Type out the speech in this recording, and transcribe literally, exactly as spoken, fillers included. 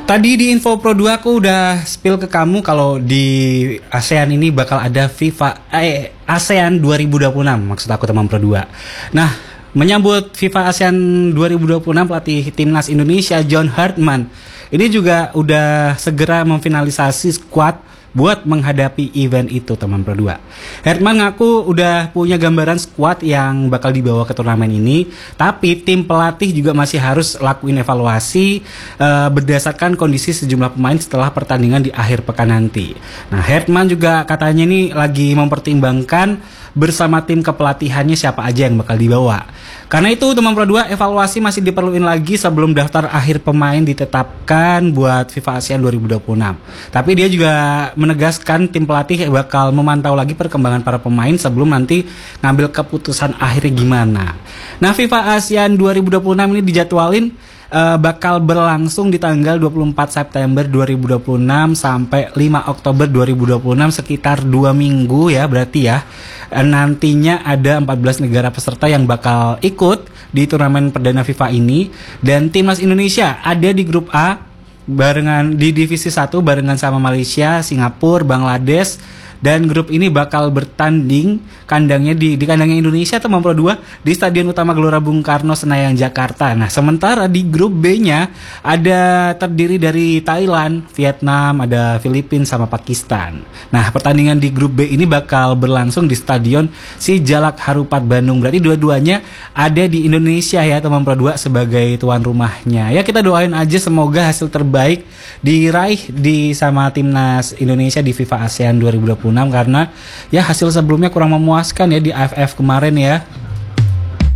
Tadi di Info Pro dua aku udah spill ke kamu kalau di ASEAN ini bakal ada FIFA eh, ASEAN dua ribu dua puluh enam, maksud aku teman Pro dua. Nah, menyambut FIFA ASEAN dua ribu dua puluh enam, pelatih timnas Indonesia John Hartman ini juga udah segera memfinalisasi skuad buat menghadapi event itu teman Pro dua. Hartman ngaku udah punya gambaran skuad yang bakal dibawa ke turnamen ini, tapi tim pelatih juga masih harus lakuin evaluasi uh, berdasarkan kondisi sejumlah pemain setelah pertandingan di akhir pekan nanti. Nah, Hartman juga katanya ini lagi mempertimbangkan bersama tim kepelatihannya siapa aja yang bakal dibawa. Karena itu teman Pro dua, evaluasi masih diperluin lagi sebelum daftar akhir pemain ditetapkan buat FIFA ASEAN dua ribu dua puluh enam. Tapi dia juga menegaskan tim pelatih bakal memantau lagi perkembangan para pemain sebelum nanti ngambil keputusan akhirnya gimana. Nah, FIFA ASEAN dua ribu dua puluh enam ini dijadwalin uh, bakal berlangsung di tanggal dua puluh empat September dua ribu dua puluh enam sampai lima Oktober dua ribu dua puluh enam, sekitar dua minggu ya berarti ya. Nantinya ada empat belas negara peserta yang bakal ikut di turnamen perdana FIFA ini, dan timnas Indonesia ada di grup A barengan di divisi satu barengan sama Malaysia, Singapura, Bangladesh, dan grup ini bakal bertanding kandangnya di, di kandangnya Indonesia teman Pro dua di Stadion Utama Gelora Bung Karno Senayan Jakarta. Nah, sementara di grup B-nya ada terdiri dari Thailand, Vietnam, ada Filipina sama Pakistan. Nah, pertandingan di grup B ini bakal berlangsung di Stadion Sijalak Harupat Bandung. Berarti dua-duanya ada di Indonesia ya teman Pro dua sebagai tuan rumahnya. Ya, kita doain aja semoga hasil terbaik diraih di sama timnas Indonesia di FIFA ASEAN dua ribu dua puluh enam, karena ya hasil sebelumnya kurang memuaskan ya di A F F kemarin ya.